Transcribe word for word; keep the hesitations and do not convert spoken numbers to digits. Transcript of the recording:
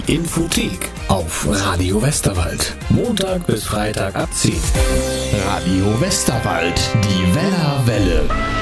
Infothek auf Radio Westerwald. Montag bis Freitag ab zehn. Radio Westerwald, die Weller Welle.